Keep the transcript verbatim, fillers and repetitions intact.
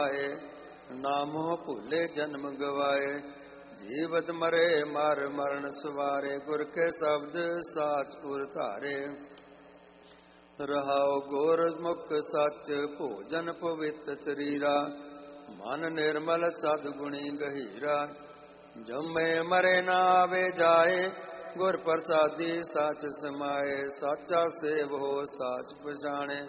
ਨਾਮੋ ਭੁੱਲੇ ਜਨਮ ਗਵਾਏ। ਜੀਵਤ ਮਰੇ ਮਰ ਮਰਨ ਸਵਾਰੇ। ਗੁਰ ਕੇ ਸ਼ਬਦ ਸਾਚ ਪੁਰ ਧਾਰੇ। ਰਹਾਉ ਗੁਰ ਮੁਖ ਸੱਚ ਭੋਜਨ ਪਵਿੱਤ ਸਰੀਰਾ। ਮਨ ਨਿਰਮਲ ਸਦਗੁਣੀ ਗਹੀਰਾ। ਜੰਮੇ ਮਰੇ ਨਾ ਆਵੇ ਜਾਏ। ਗੁਰ ਪ੍ਰਸਾਦੀ ਸੱਚ ਸਮਾਏ। ਸਾਚਾ ਸੇਵ ਹੋ ਸਾਚ ਪਛਾਣੇ।